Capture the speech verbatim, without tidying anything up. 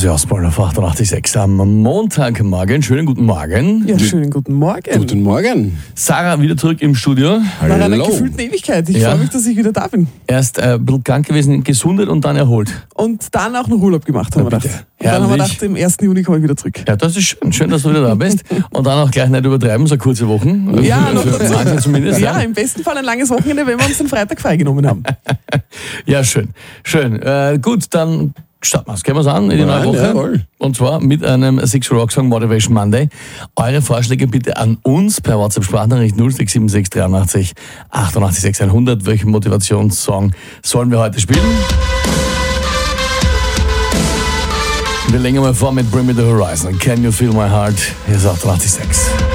Ozzy Osbourne auf achtundachtzig Komma sechs am Montagmorgen. Schönen guten Morgen. Ja, schönen guten Morgen. Guten Morgen. Sarah wieder zurück im Studio. Nach einer gefühlten Ewigkeit. Ich Ja. freue mich, dass ich wieder da bin. Erst äh, ein bisschen krank gewesen, gesundet und dann erholt. Und dann auch noch Urlaub gemacht, haben Ja, wir bitte. gedacht. Und dann haben wir Herrlich. gedacht, im ersten Juni komme ich wieder zurück. Ja, das ist schön. Schön, dass du wieder da bist. Und dann auch gleich nicht übertreiben, so kurze Wochen. Ja, noch Für dazu. manche zumindest. Ja, im besten Fall ein langes Wochenende, wenn wir uns den Freitag freigenommen haben. Ja, schön. Schön. Äh, gut, dann starten wir es. Können wir es an in die neue Nein, Woche? jawohl. Und zwar mit einem Six Rock Song Motivation Monday. Eure Vorschläge bitte an uns per WhatsApp-Sprachnachricht null sechs sieben sechs dreiundachtzig achtundachtzig sechshundert. Welchen Motivationssong sollen wir heute spielen? Wir legen mal vor mit Bring Me the Horizon. Can You Feel My Heart? Hier ist achtundachtzig Komma sechs.